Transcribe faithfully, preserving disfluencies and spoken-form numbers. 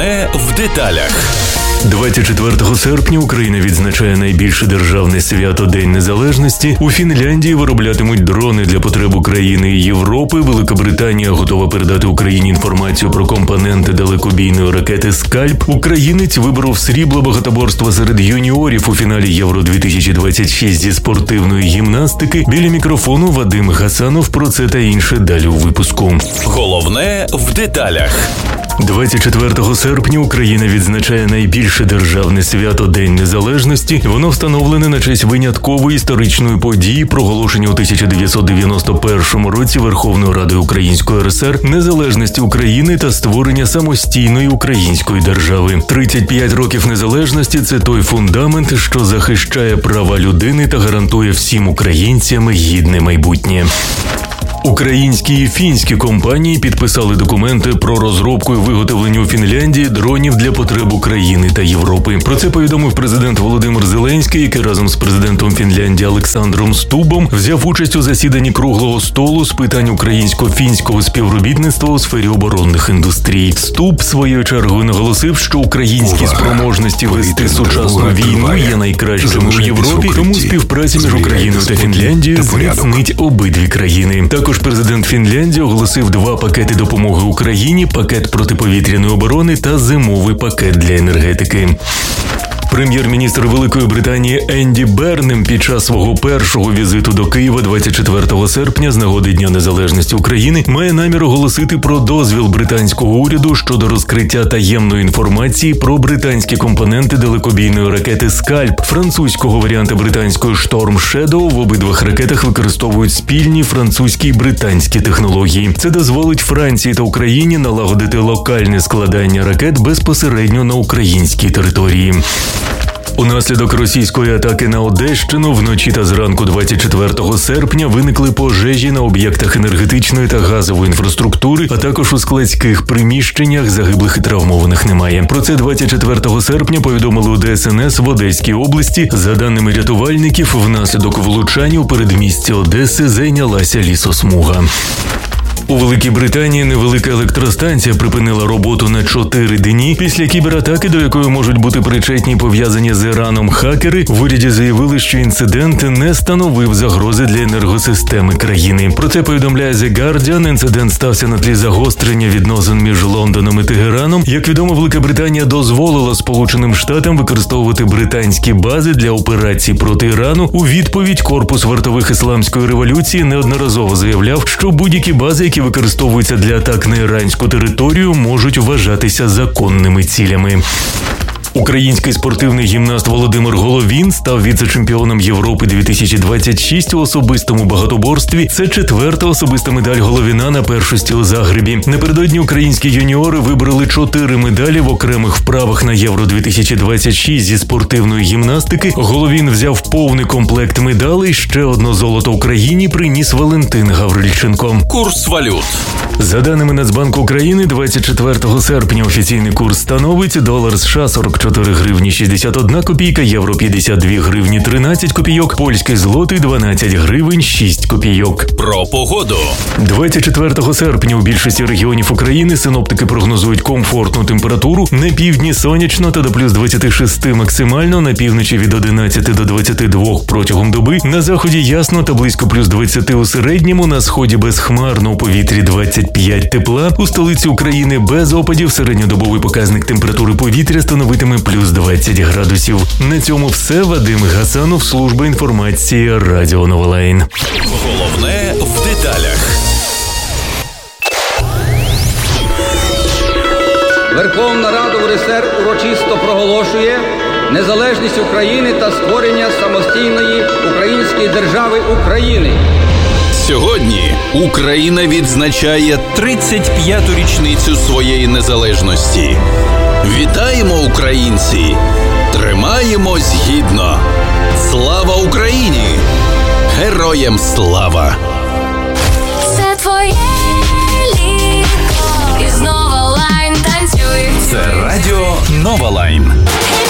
Головне в деталях. двадцять четвертого серпня Україна відзначає найбільше державне свято – День Незалежності. У Фінляндії вироблятимуть дрони для потреб України і Європи. Велика Британія готова передати Україні інформацію про компоненти далекобійної ракети «Скальп». Українець виборов срібло багатоборства серед юніорів у фіналі Євро-дві тисячі двадцять шість зі спортивної гімнастики. Біля мікрофону Вадим Гасанов. Про це та інше далі у випуску. Головне в деталях. двадцять четвертого серпня Україна відзначає найбільше державне свято – День Незалежності. Воно встановлене на честь виняткової історичної події, проголошення у тисяча дев'ятсот дев'яносто першому році Верховною Радою Української РСР незалежності України та створення самостійної української держави. тридцять п'ять років незалежності – це той фундамент, що захищає права людини та гарантує всім українцям гідне майбутнє. Українські і фінські компанії підписали документи про розробку і виготовлення у Фінляндії дронів для потреб України та Європи. Про це повідомив президент Володимир Зеленський, який разом з президентом Фінляндії Олександром Стубом взяв участь у засіданні круглого столу з питань українсько-фінського співробітництва у сфері оборонних індустрій. Стуб своєю чергою наголосив, що українські Увага. спроможності вести сучасну війну є найкращими у Європі, тому співпраця між Україною та Фінляндією зміцнить обидві країни. Також президент Фінляндії оголосив два пакети допомоги Україні – пакет протиповітряної оборони та зимовий пакет для енергетики. Прем'єр-міністр Великої Британії Енді Бернем під час свого першого візиту до Києва двадцять четвертого серпня з нагоди Дня Незалежності України має намір оголосити про дозвіл британського уряду щодо розкриття таємної інформації про британські компоненти далекобійної ракети «Скальп». Французького варіанта британської «Шторм Шедоу» в обидвих ракетах використовують спільні французькі і британські технології. Це дозволить Франції та Україні налагодити локальне складання ракет безпосередньо на українській території. Унаслідок російської атаки на Одещину вночі та зранку двадцять четвертого серпня виникли пожежі на об'єктах енергетичної та газової інфраструктури, а також у складських приміщеннях. Загиблих і травмованих немає. Про це двадцять четвертого серпня повідомили у Де Ес Ен Ес в Одеській області. За даними рятувальників, внаслідок влучань у передмісті Одеси зайнялася лісосмуга. У Великій Британії невелика електростанція припинила роботу на чотири дні після кібератаки, до якої можуть бути причетні пов'язані з Іраном хакери. В уряді заявили, що інцидент не становив загрози для енергосистеми країни. Про це повідомляє The Guardian. Інцидент стався на тлі загострення відносин між Лондоном і Тегераном. Як відомо, Велика Британія дозволила Сполученим Штатам використовувати британські бази для операцій проти Ірану. У відповідь Корпус вартових Ісламської революції неодноразово заявляв, що будь-які бази, які використовуються для атак на іранську територію, можуть вважатися законними цілями. Український спортивний гімнаст Володимир Головін став віце-чемпіоном Європи дві тисячі двадцять шість у особистому багатоборстві. Це четверта особиста медаль Головіна на першості у Загребі. Напередодні українські юніори вибрали чотири медалі в окремих вправах на Євро дві тисячі двадцять шість зі спортивної гімнастики. Головін взяв повний комплект медалей. Ще одно золото Україні приніс Валентин Гаврильченко. Курс валют. За даними Нацбанку України, двадцять четвертого серпня офіційний курс становить долар США сорок чотири гривні шістдесят одна копійка, євро п'ятдесят дві гривні тринадцять копійок, польський злотий дванадцять гривень шість копійок. Про погоду. двадцять четвертого серпня у більшості регіонів України синоптики прогнозують комфортну температуру. На півдні сонячно та до плюс двадцять шість максимально, на півночі від одинадцяти до двадцяти двох протягом доби, на заході ясно та близько плюс двадцяти у середньому, на сході безхмарно, у повітрі двадцять п'ять тепла. У столиці України без опадів, середньодобовий показник температури повітря становитиме плюс двадцять градусів. На цьому все. Вадим Гасанов, служба інформації, Радіо Новолайн. Головне в деталях. Верховна Рада У Ер Ес Ер урочисто проголошує незалежність України та створення самостійної української держави України. Сьогодні Україна відзначає тридцять п'яту річницю своєї незалежності. Вітаємо, українці! Тримаємось гідно! Слава Україні! Героям слава! Це твоє літо, і знову лайн танцюй. Це Радіо Новолайн.